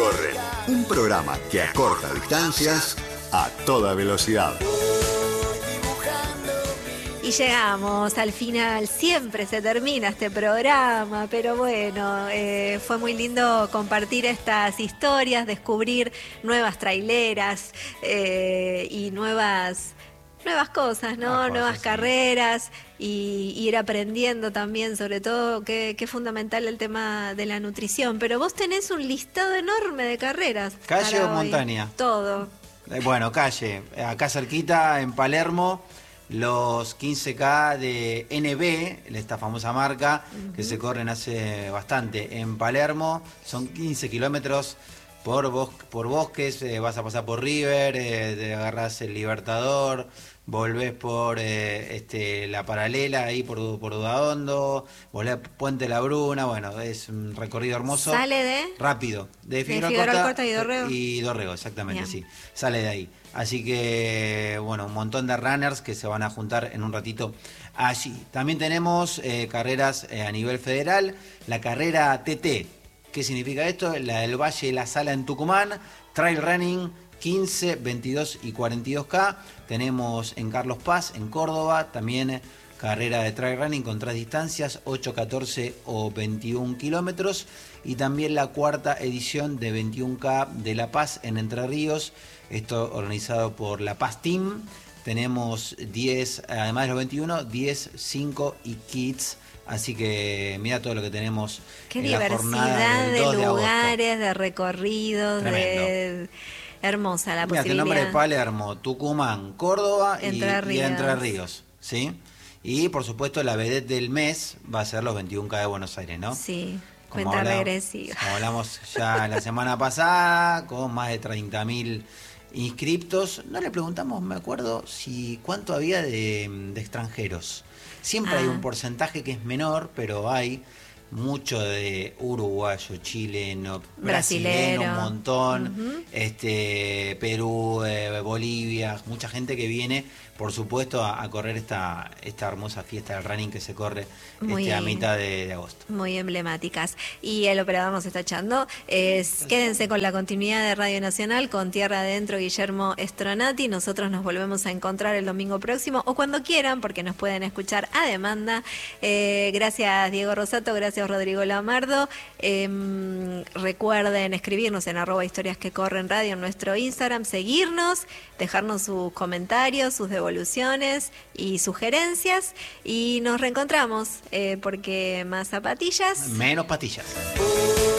corren. Un programa que acorta distancias a toda velocidad. Y llegamos al final, siempre se termina este programa, pero bueno, fue muy lindo compartir estas historias, descubrir nuevas traileras y nuevas cosas, ¿no? Nuevas carreras y ir aprendiendo también, sobre todo, que es fundamental el tema de la nutrición. Pero vos tenés un listado enorme de carreras. ¿Calle o montaña? Todo. Bueno, calle. Acá cerquita, en Palermo, los 15K de NB, esta famosa marca, que se corren hace bastante. En Palermo son 15 kilómetros por bosques, vas a pasar por River, te agarrás el Libertador, volvés por la Paralela, ahí por Udaondo, volvés a Puente La Bruna. Bueno, es un recorrido hermoso. ¿Sale de? Rápido, de Figueroa Alcorta y Dorrego. Y Dorrego, exactamente, bien. Sí, sale de ahí. Así que, bueno, un montón de runners que se van a juntar en un ratito allí. También tenemos carreras a nivel federal, la carrera TT. ¿Qué significa esto? La del Valle de la Sala en Tucumán, trail running 15, 22 y 42K. Tenemos en Carlos Paz, en Córdoba, también carrera de trail running con 3 distancias, 8, 14 o 21 kilómetros. Y también la cuarta edición de 21K de La Paz en Entre Ríos. Esto organizado por La Paz Team. Tenemos 10, además de los 21, 10, 5 y Kids. Así que mira todo lo que tenemos. Qué en diversidad la jornada del 2 de lugares, de recorridos, de... Hermosa la posibilidad. Mira, te nombre de Palermo, Tucumán, Córdoba y Entre Ríos. ¿Sí? Y por supuesto la vedette del mes va a ser los 21K de Buenos Aires, ¿no? Sí, cuenta regresiva. Como hablamos ya la semana pasada, con más de 30.000 inscriptos. No le preguntamos, me acuerdo, cuánto había de extranjeros. Siempre hay un porcentaje que es menor, pero hay mucho de uruguayo, chileno, brasilero, un montón, Perú, Bolivia, mucha gente que viene, por supuesto, a correr esta hermosa fiesta del running que se corre a mitad de agosto. Muy emblemáticas. Y el operador nos está echando. Quédense con la continuidad de Radio Nacional, con Tierra Adentro, Guillermo Stronati. Nosotros nos volvemos a encontrar el domingo próximo, o cuando quieran, porque nos pueden escuchar a demanda. Gracias, Diego Rosato, gracias, Rodrigo Lamardo. Recuerden escribirnos en @historias que corren radio en nuestro Instagram, seguirnos, dejarnos sus comentarios, sus devoluciones y sugerencias, y nos reencontramos porque más zapatillas, menos patillas.